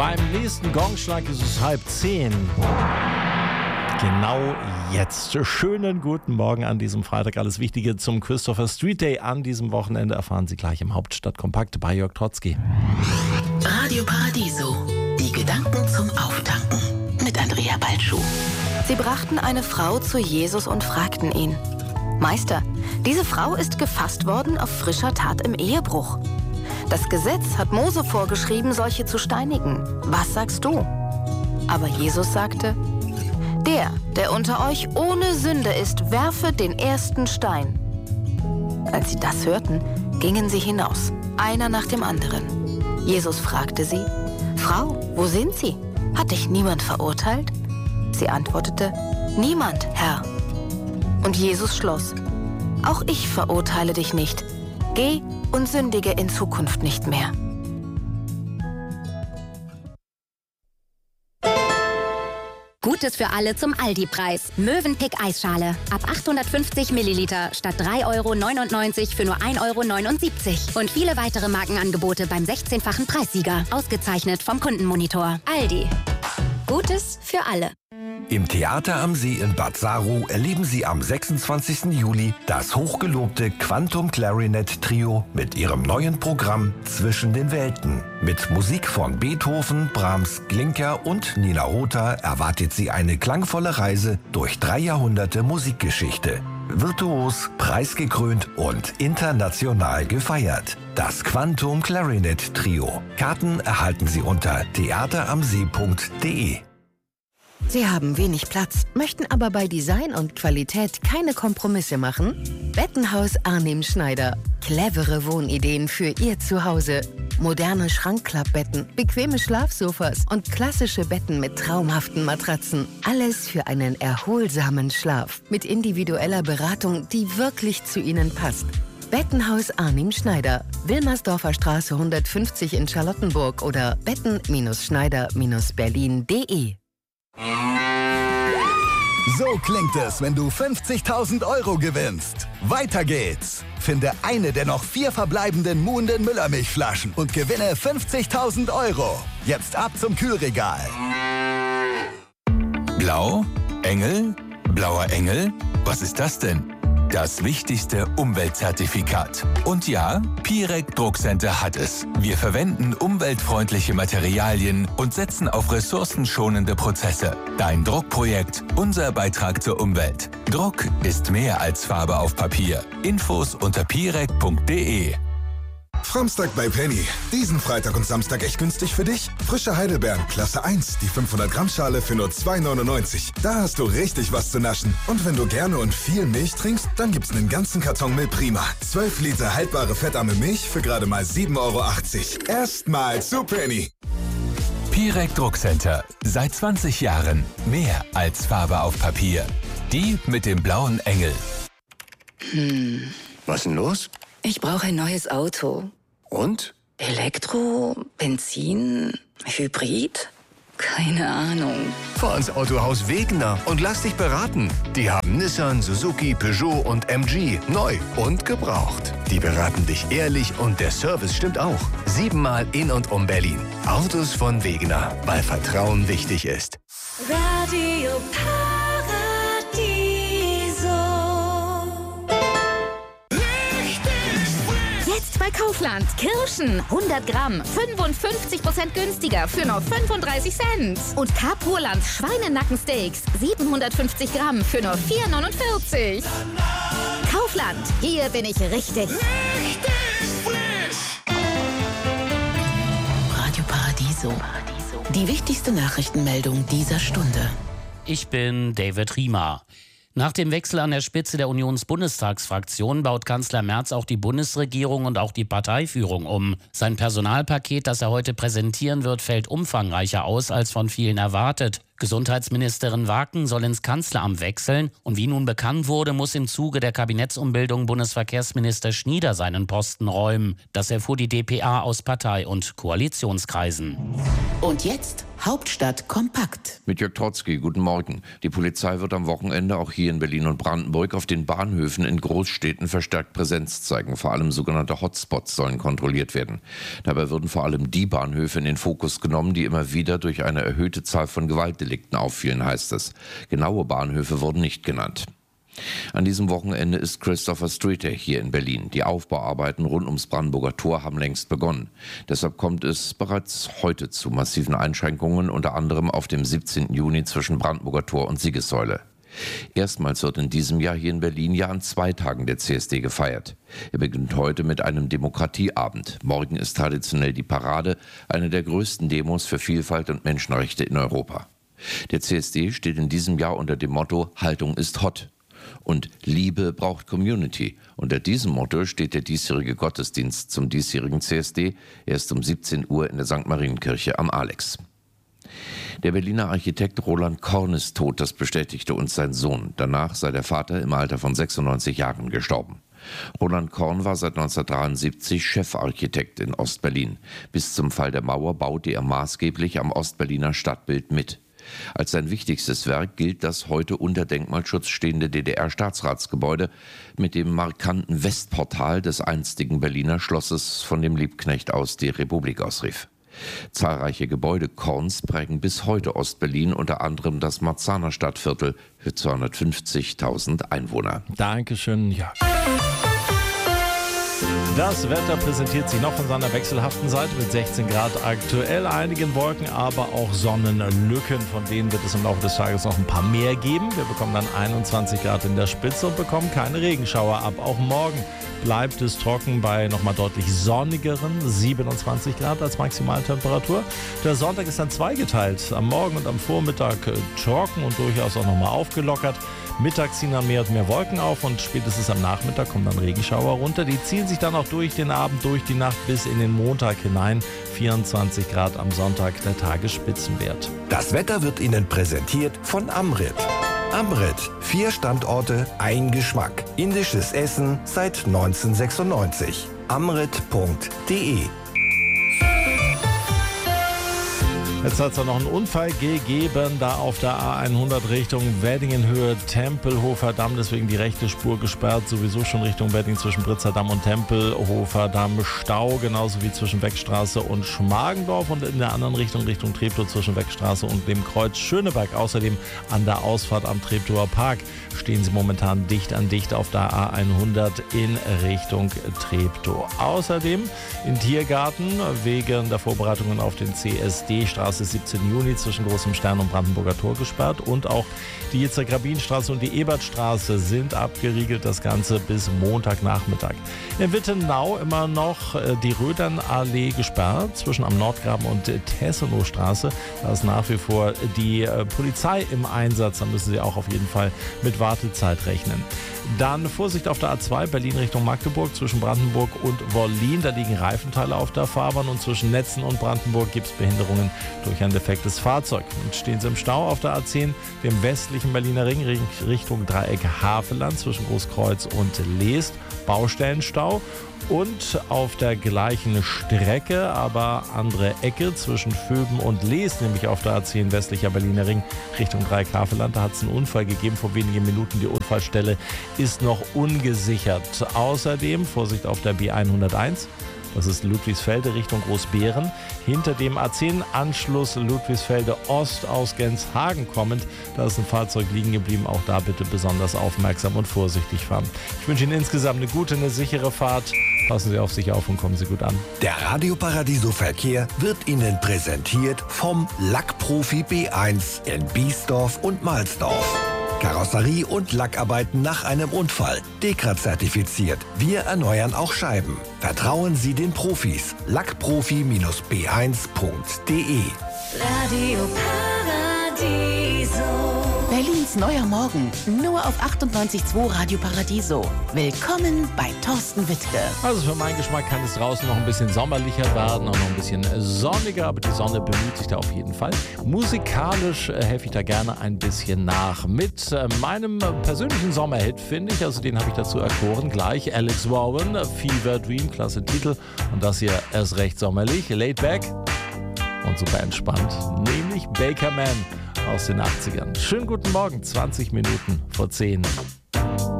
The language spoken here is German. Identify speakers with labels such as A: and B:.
A: Beim nächsten Gongschlag ist es 9:30. Genau jetzt. Schönen guten Morgen an diesem Freitag. Alles Wichtige zum Christopher Street Day an diesem Wochenende erfahren Sie gleich im Hauptstadtkompakt bei Jörg Trotzki.
B: Radio Paradiso. Die Gedanken zum Auftanken mit Andrea Balschuh.
C: Sie brachten eine Frau zu Jesus und fragten ihn: Meister, diese Frau ist gefasst worden auf frischer Tat im Ehebruch. Das Gesetz hat Mose vorgeschrieben, solche zu steinigen. Was sagst du? Aber Jesus sagte: Der unter euch ohne Sünde ist, werfe den ersten Stein. Als sie das hörten, gingen sie hinaus, einer nach dem anderen. Jesus fragte sie: Frau, wo sind sie? Hat dich niemand verurteilt? Sie antwortete: Niemand, Herr. Und Jesus schloss: Auch ich verurteile dich nicht. Geh und sündige in Zukunft nicht mehr.
D: Gutes für alle zum Aldi-Preis. Mövenpick Eisschale. Ab 850 Milliliter statt 3,99 € für nur 1,79 €. Und viele weitere Markenangebote beim 16-fachen Preissieger. Ausgezeichnet vom Kundenmonitor. Aldi. Gutes für alle.
E: Im Theater am See in Bad Saro erleben Sie am 26. Juli das hochgelobte Quantum Clarinet Trio mit ihrem neuen Programm Zwischen den Welten. Mit Musik von Beethoven, Brahms, Glinka und Nina Rota erwartet Sie eine klangvolle Reise durch 3 Jahrhunderte Musikgeschichte. Virtuos, preisgekrönt und international gefeiert. Das Quantum Clarinet Trio. Karten erhalten Sie unter theateramsee.de.
F: Sie haben wenig Platz, möchten aber bei Design und Qualität keine Kompromisse machen? Bettenhaus Arnim Schneider. Clevere Wohnideen für Ihr Zuhause. Moderne Schrankklappbetten, bequeme Schlafsofas und klassische Betten mit traumhaften Matratzen. Alles für einen erholsamen Schlaf. Mit individueller Beratung, die wirklich zu Ihnen passt. Bettenhaus Arnim Schneider. Wilmersdorfer Straße 150 in Charlottenburg oder betten-schneider-berlin.de.
G: So klingt es, wenn du 50.000 € gewinnst. Weiter geht's. Finde eine der noch 4 verbleibenden Muhnden Müllermilchflaschen und gewinne 50.000 €. Jetzt ab zum Kühlregal.
H: Blau? Engel? Blauer Engel? Was ist das denn? Das wichtigste Umweltzertifikat. Und ja, Pirec Druckcenter hat es. Wir verwenden umweltfreundliche Materialien und setzen auf ressourcenschonende Prozesse. Dein Druckprojekt, unser Beitrag zur Umwelt. Druck ist mehr als Farbe auf Papier. Infos unter pirec.de.
I: Framstag bei Penny. Diesen Freitag und Samstag echt günstig für dich? Frische Heidelbeeren, Klasse 1, die 500-Gramm-Schale für nur 2,99 €. Da hast du richtig was zu naschen. Und wenn du gerne und viel Milch trinkst, dann gibt's einen ganzen Karton Milprima. 12 Liter haltbare fettarme Milch für gerade mal 7,80 €. Erstmal zu Penny.
H: Pirec Druckcenter. Seit 20 Jahren mehr als Farbe auf Papier. Die mit dem blauen Engel.
J: Was ist denn los?
B: Ich brauche ein neues Auto.
J: Und?
B: Elektro, Benzin, Hybrid? Keine Ahnung.
J: Fahr ins Autohaus Wegener und lass dich beraten. Die haben Nissan, Suzuki, Peugeot und MG. Neu und gebraucht. Die beraten dich ehrlich und der Service stimmt auch. 7-mal in und um Berlin. Autos von Wegener, weil Vertrauen wichtig ist.
K: Radio Jetzt bei Kaufland. Kirschen, 100 Gramm, 55% günstiger für nur 35 Cent. Und Carpurland Schweinenackensteaks, 750 Gramm für nur 4,49 €. Kaufland, hier bin ich richtig.
B: Radio Paradiso. Die wichtigste Nachrichtenmeldung dieser Stunde.
L: Ich bin David Riemer. Nach dem Wechsel an der Spitze der Unionsbundestagsfraktion baut Kanzler Merz auch die Bundesregierung und auch die Parteiführung um. Sein Personalpaket, das er heute präsentieren wird, fällt umfangreicher aus als von vielen erwartet. Gesundheitsministerin Waken soll ins Kanzleramt wechseln und wie nun bekannt wurde, muss im Zuge der Kabinettsumbildung Bundesverkehrsminister Schnieder seinen Posten räumen. Das erfuhr die dpa aus Partei- und Koalitionskreisen.
B: Und jetzt Hauptstadt kompakt.
M: Mit Jörg Trotzki, guten Morgen. Die Polizei wird am Wochenende auch hier in Berlin und Brandenburg auf den Bahnhöfen in Großstädten verstärkt Präsenz zeigen. Vor allem sogenannte Hotspots sollen kontrolliert werden. Dabei würden vor allem die Bahnhöfe in den Fokus genommen, die immer wieder durch eine erhöhte Zahl von Gewaltdelikten auffielen, heißt es. Genaue Bahnhöfe wurden nicht genannt. An diesem Wochenende ist Christopher Street Day hier in Berlin. Die Aufbauarbeiten rund ums Brandenburger Tor haben längst begonnen. Deshalb kommt es bereits heute zu massiven Einschränkungen, unter anderem auf dem 17. Juni zwischen Brandenburger Tor und Siegessäule. Erstmals wird in diesem Jahr hier in Berlin ja an 2 Tagen der CSD gefeiert. Er beginnt heute mit einem Demokratieabend. Morgen ist traditionell die Parade, eine der größten Demos für Vielfalt und Menschenrechte in Europa. Der CSD steht in diesem Jahr unter dem Motto Haltung ist hot. Und Liebe braucht Community. Unter diesem Motto steht der diesjährige Gottesdienst zum diesjährigen CSD. Er ist um 17 Uhr in der St. Marienkirche am Alex. Der Berliner Architekt Roland Korn ist tot, das bestätigte uns sein Sohn. Danach sei der Vater im Alter von 96 Jahren gestorben. Roland Korn war seit 1973 Chefarchitekt in Ostberlin. Bis zum Fall der Mauer baute er maßgeblich am Ostberliner Stadtbild mit. Als sein wichtigstes Werk gilt das heute unter Denkmalschutz stehende DDR-Staatsratsgebäude mit dem markanten Westportal des einstigen Berliner Schlosses, von dem Liebknecht aus die Republik ausrief. Zahlreiche Gebäude Korns prägen bis heute Ostberlin, unter anderem das Marzahner Stadtviertel für 250.000 Einwohner.
A: Dankeschön, Jörg. Das Wetter präsentiert sich noch von seiner wechselhaften Seite mit 16 Grad aktuell, einigen Wolken, aber auch Sonnenlücken. Von denen wird es im Laufe des Tages noch ein paar mehr geben. Wir bekommen dann 21 Grad in der Spitze und bekommen keine Regenschauer ab. Auch morgen bleibt es trocken bei nochmal deutlich sonnigeren 27 Grad als Maximaltemperatur. Der Sonntag ist dann zweigeteilt. Am Morgen und am Vormittag trocken und durchaus auch nochmal aufgelockert. Mittags ziehen dann mehr und mehr Wolken auf und spätestens am Nachmittag kommen dann Regenschauer runter. Die ziehen sich dann auch durch den Abend, durch die Nacht bis in den Montag hinein. 24 Grad am Sonntag, der Tagesspitzenwert.
E: Das Wetter wird Ihnen präsentiert von Amrit. Amrit, 4 Standorte, ein Geschmack. Indisches Essen seit 1996. Amrit.de.
A: Jetzt hat es auch noch einen Unfall gegeben, da auf der A100 Richtung Weddingenhöhe Tempelhofer Damm, deswegen die rechte Spur gesperrt, sowieso schon Richtung Wedding zwischen Britzer Damm und Tempelhofer Damm Stau, genauso wie zwischen Weckstraße und Schmargendorf und in der anderen Richtung Treptow zwischen Weckstraße und dem Kreuz Schöneberg. Außerdem an der Ausfahrt am Treptower Park stehen sie momentan dicht an dicht auf der A100 in Richtung Treptow. Außerdem in Tiergarten wegen der Vorbereitungen auf den CSD Straße 17 Juni zwischen Großem Stern und Brandenburger Tor gesperrt und auch die Jitzer-Grabin-Straße und die Ebertstraße sind abgeriegelt, das Ganze bis Montagnachmittag. In Wittenau immer noch die Rödernallee gesperrt zwischen am Nordgraben und Tessenow-Straße. Da ist nach wie vor die Polizei im Einsatz, da müssen Sie auch auf jeden Fall mit Wartezeit rechnen. Dann Vorsicht auf der A2 Berlin Richtung Magdeburg zwischen Brandenburg und Wollin. Da liegen Reifenteile auf der Fahrbahn und zwischen Netzen und Brandenburg gibt es Behinderungen durch ein defektes Fahrzeug. Und stehen Sie im Stau auf der A10, dem westlichen Berliner Ring Richtung Dreieck Havelland zwischen Großkreuz und Leest. Baustellenstau. Und auf der gleichen Strecke, aber andere Ecke zwischen Vöben und Leest, nämlich auf der A10 westlicher Berliner Ring Richtung Dreieck Havelland. Da hat es einen Unfall gegeben vor wenigen Minuten. Die Unfallstelle ist noch ungesichert. Außerdem Vorsicht auf der B101. Das ist Ludwigsfelde Richtung Großbeeren. Hinter dem A10-Anschluss Ludwigsfelde Ost aus Genshagen kommend. Da ist ein Fahrzeug liegen geblieben. Auch da bitte besonders aufmerksam und vorsichtig fahren. Ich wünsche Ihnen insgesamt eine gute, eine sichere Fahrt. Passen Sie auf sich auf und kommen Sie gut an.
E: Der Radio Paradiso Verkehr wird Ihnen präsentiert vom Lackprofi B1 in Biesdorf und Mahlsdorf. Karosserie und Lackarbeiten nach einem Unfall. Dekra-zertifiziert. Wir erneuern auch Scheiben. Vertrauen Sie den Profis. Lackprofi-b1.de.
B: Radio Paradiso.
K: Berlins neuer Morgen. Nur auf 98.2 Radio Paradiso. Willkommen bei Thorsten Wittke.
A: Also für meinen Geschmack kann es draußen noch ein bisschen sommerlicher werden, auch noch ein bisschen sonniger, aber die Sonne bemüht sich da auf jeden Fall. Musikalisch helfe ich da gerne ein bisschen nach. Mit meinem persönlichen Sommerhit, finde ich, also den habe ich dazu erkoren, gleich Alex Warren, Fever Dream, klasse Titel. Und das hier erst recht sommerlich, Laid Back. und super entspannt, nämlich Baker Man aus den 80ern. Schönen guten Morgen, 20 Minuten vor 10.